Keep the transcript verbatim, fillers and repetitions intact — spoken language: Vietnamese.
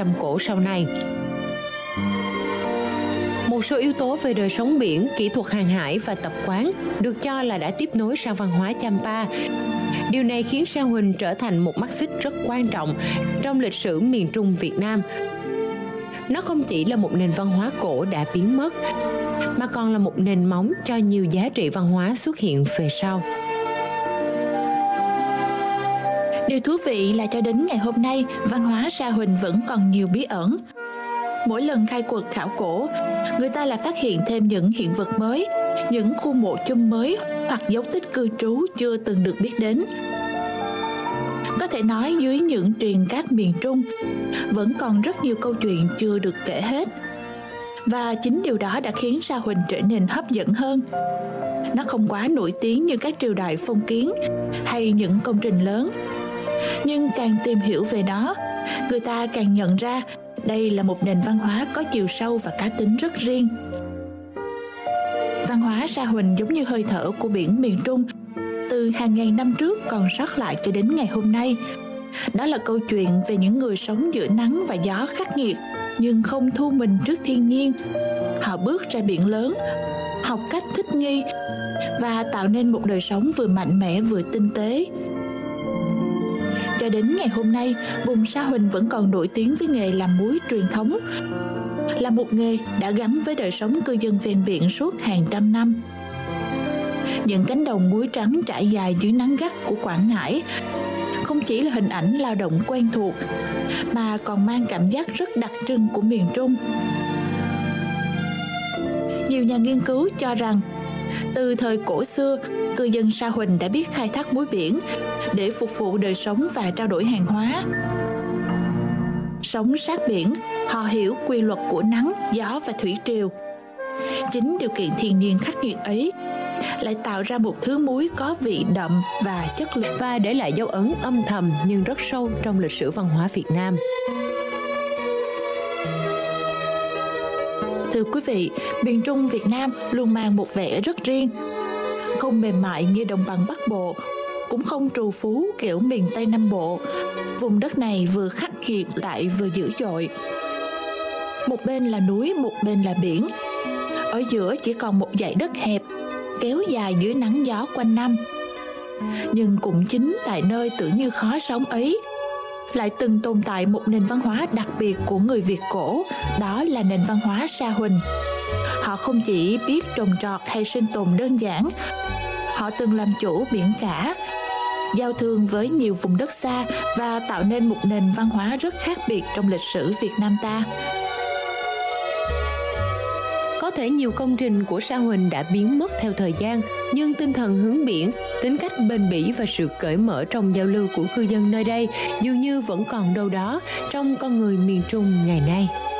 Chăm Cổ sau này. Một số yếu tố về đời sống biển, kỹ thuật hàng hải và tập quán được cho là đã tiếp nối sang văn hóa Champa. Điều này khiến Sa Huỳnh trở thành một mắt xích rất quan trọng trong lịch sử miền Trung Việt Nam. Nó không chỉ là một nền văn hóa cổ đã biến mất, mà còn là một nền móng cho nhiều giá trị văn hóa xuất hiện về sau. Điều thú vị là cho đến ngày hôm nay, văn hóa Sa Huỳnh vẫn còn nhiều bí ẩn. Mỗi lần khai quật khảo cổ, người ta lại phát hiện thêm những hiện vật mới, những khu mộ chung mới hoặc dấu tích cư trú chưa từng được biết đến. Có thể nói dưới những triền cát miền Trung, vẫn còn rất nhiều câu chuyện chưa được kể hết. Và chính điều đó đã khiến Sa Huỳnh trở nên hấp dẫn hơn. Nó không quá nổi tiếng như các triều đại phong kiến hay những công trình lớn. Nhưng càng tìm hiểu về nó, người ta càng nhận ra đây là một nền văn hóa có chiều sâu và cá tính rất riêng. Văn hóa Sa Huỳnh giống như hơi thở của biển miền Trung, từ hàng ngàn năm trước còn sót lại cho đến ngày hôm nay. Đó là câu chuyện về những người sống giữa nắng và gió khắc nghiệt, nhưng không thu mình trước thiên nhiên. Họ bước ra biển lớn, học cách thích nghi và tạo nên một đời sống vừa mạnh mẽ vừa tinh tế. Cho đến ngày hôm nay, vùng Sa Huỳnh vẫn còn nổi tiếng với nghề làm muối truyền thống, là một nghề đã gắn với đời sống cư dân ven biển suốt hàng trăm năm. Những cánh đồng muối trắng trải dài dưới nắng gắt của Quảng Ngãi không chỉ là hình ảnh lao động quen thuộc, mà còn mang cảm giác rất đặc trưng của miền Trung. Nhiều nhà nghiên cứu cho rằng, từ thời cổ xưa, cư dân Sa Huỳnh đã biết khai thác muối biển để phục vụ đời sống và trao đổi hàng hóa. Sống sát biển, họ hiểu quy luật của nắng, gió và thủy triều. Chính điều kiện thiên nhiên khắc nghiệt ấy lại tạo ra một thứ muối có vị đậm và chất lượng, và để lại dấu ấn âm thầm nhưng rất sâu trong lịch sử văn hóa Việt Nam. Thưa quý vị, miền Trung Việt Nam luôn mang một vẻ rất riêng. Không mềm mại như đồng bằng Bắc Bộ, cũng không trù phú kiểu miền Tây Nam Bộ. Vùng đất này vừa khắc nghiệt lại vừa dữ dội. Một bên là núi, một bên là biển. Ở giữa chỉ còn một dải đất hẹp, kéo dài dưới nắng gió quanh năm. Nhưng cũng chính tại nơi tưởng như khó sống ấy, lại từng tồn tại một nền văn hóa đặc biệt của người Việt cổ, đó là nền văn hóa Sa Huỳnh. Họ không chỉ biết trồng trọt hay sinh tồn đơn giản, họ từng làm chủ biển cả, giao thương với nhiều vùng đất xa và tạo nên một nền văn hóa rất khác biệt trong lịch sử Việt Nam ta. Có thể nhiều công trình của Sa Huỳnh đã biến mất theo thời gian, nhưng tinh thần hướng biển, tính cách bền bỉ và sự cởi mở trong giao lưu của cư dân nơi đây dường như vẫn còn đâu đó trong con người miền Trung ngày nay.